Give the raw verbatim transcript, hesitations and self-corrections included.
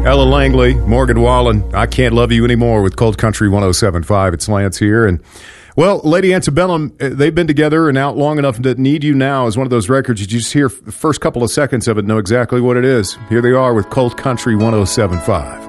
Ella Langley, Morgan Wallen, I Can't Love You Anymore with Cold Country one oh seven point five. It's Lance here. And, well, Lady Antebellum, they've been together and out long enough that Need You Now is one of those records you just hear the first couple of seconds of it, know exactly what it is. Here they are with Cold Country one oh seven point five.